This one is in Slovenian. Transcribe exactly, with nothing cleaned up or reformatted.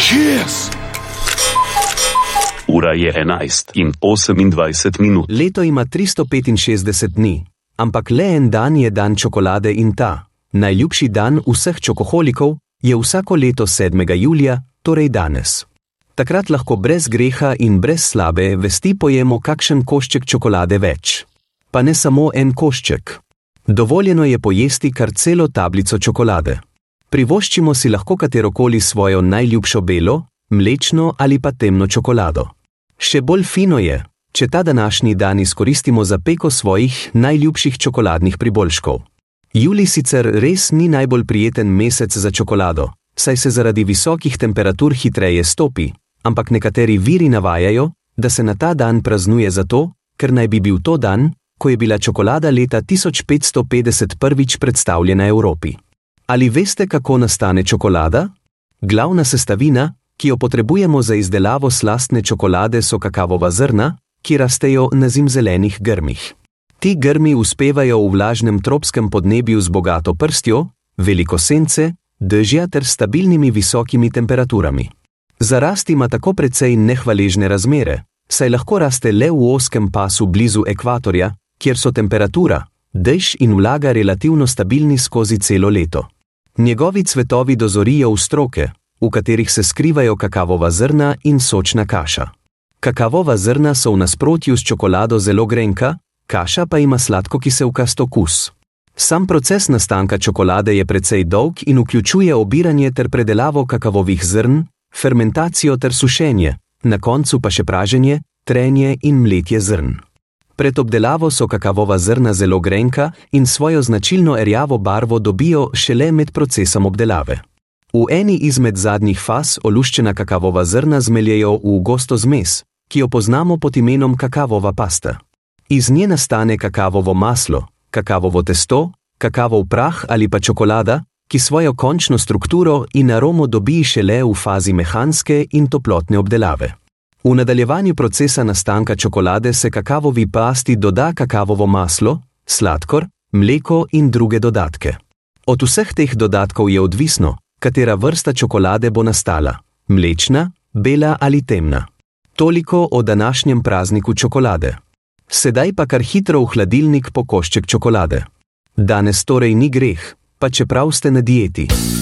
Yes! Ura je enajst in osemindvajset minut. Leto ima tristo petinšestdeset dni, ampak le en dan je dan čokolade in ta, najljubši dan vseh čokoholikov, je vsako leto sedmega julija, torej danes. Takrat lahko brez greha in brez slabe vesti pojemo kakšen košček čokolade več. Pa ne samo en košček. Dovoljeno je pojesti kar celo tablico čokolade. Privoščimo si lahko katerokoli svojo najljubšo belo, mlečno ali pa temno čokolado. Še bolj fino je, če ta današnji dan izkoristimo za peko svojih najljubših čokoladnih priboljškov. Julij sicer res ni najbolj prijeten mesec za čokolado, saj se zaradi visokih temperatur hitreje stopi, ampak nekateri viri navajajo, da se na ta dan praznuje zato, ker naj bi bil to dan, ko je bila čokolada leta tisoč petsto petdeset prvič predstavljena Evropi. Ali veste, kako nastane čokolada? Glavna sestavina, ki jo potrebujemo za izdelavo slastne čokolade, so kakavova zrna, ki rastejo na zimzelenih grmih. Ti grmi uspevajo v vlažnem tropskem podnebju z bogato prstjo, veliko sence, dežja ter stabilnimi visokimi temperaturami. Za rast ima tako precej nehvaležne razmere, saj lahko raste le v ozkem pasu blizu ekvatorja, kjer so temperatura, dež in vlaga relativno stabilni skozi celo leto. Njegovi cvetovi dozorijo v stroke, v katerih se skrivajo kakavova zrna in sočna kaša. Kakavova zrna so v nasprotju s čokolado zelo grenka, kaša pa ima sladko-kiselkast okus. Sam proces nastanka čokolade je precej dolg in vključuje obiranje ter predelavo kakavovih zrn, fermentacijo ter sušenje, na koncu pa še praženje, trenje in mletje zrn. Pred obdelavo so kakavova zrna zelo grenka in svojo značilno rjavo barvo dobijo šele med procesom obdelave. V eni izmed zadnjih faz oluščena kakavova zrna zmeljejo v gosto zmes, ki jo poznamo pod imenom kakavova pasta. Iz nje nastane kakavovo maslo, kakavovo testo, kakavov prah ali pa čokolada, ki svojo končno strukturo in aromo dobi šele v fazi mehanske in toplotne obdelave. V nadaljevanju procesa nastanka čokolade se kakavovi pasti doda kakavovo maslo, sladkor, mleko in druge dodatke. Od vseh teh dodatkov je odvisno, katera vrsta čokolade bo nastala, mlečna, bela ali temna. Toliko o današnjem prazniku čokolade. Sedaj pa kar hitro v hladilnik po košček čokolade. Danes torej ni greh, pa čeprav ste na dieti.